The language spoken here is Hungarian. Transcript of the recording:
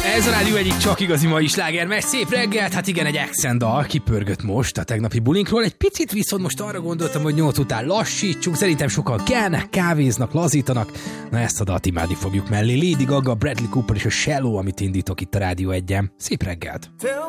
Ez a rádió egyik csak igazi mai sláger, mert szép reggelt, hát igen, egy accent dal kipörgött most a tegnapi bulinkról, egy picit viszont most arra gondoltam, hogy 8 után lassítsunk, szerintem sokan kelnek, kávéznak, lazítanak, na ezt a dalt imádni fogjuk mellé. Lady Gaga, Bradley Cooper és a Shallow, amit indítok itt a Rádió 1-en. Szép reggelt!